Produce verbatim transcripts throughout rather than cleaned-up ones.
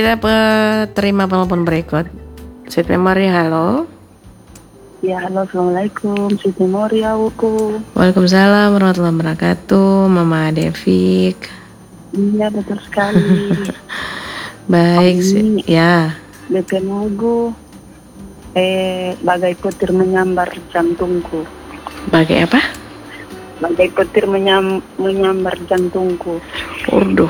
Kita pe- terima telepon berikut. Sweet Memory, halo. Ya, halo, assalamualaikum. Sweet Memory, aku. Waalaikumsalam warahmatullahi wabarakatuh. Mama Devik. Iya, betul sekali. Baik sih, Ini ya. D P lagu eh bagai petir menyambar jantungku. Bagai apa? Bagai petir menyam, menyambar jantungku. Urduh.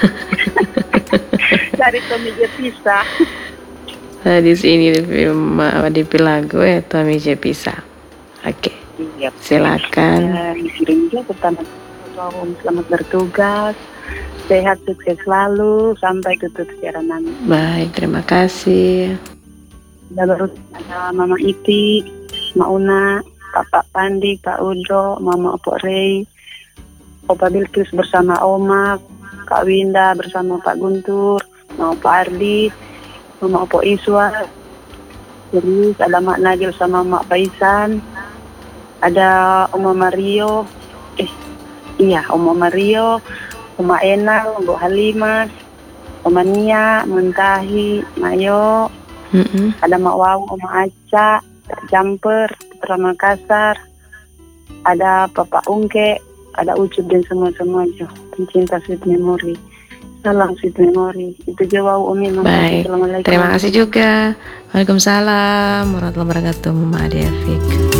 Dari Tommy Jepisa. Nah, di sini di film di lagu ya Tommy Jepisa. Oke. Iya. Silakan. Dan kirim juga pertama selamat bertugas. Sehat, sukses selalu sampai tutup siaran nanti. Baik, terima kasih. Ada baru ada Mama Iti, Mauna, Bapak Pandi, Kak Udo, Mama Opo Rey, Opa Bilkis bersama Oma, Kak Winda bersama Pak Guntur, Mama Opo Ardi, Mama Opo Iswa, terus ada Mak Najil sama Mak Paisan, ada Oma Mario, eh iya Oma Mario, Oma Enal, Bu Halimah, Oma Nia, Muntahi, Mayo, Mm-mm. ada Mak Wawung, Oma Aca, Jumper, Putra Makassar, ada Papa Ungke, ada Ucup dan semua-semuanya pencinta Sweet Memory. Salam Sweet Memory. Itu jawab Umi. Baik, terima kasih juga. Waalaikumsalam warahmatullahi wabarakatuh, Mama Devik.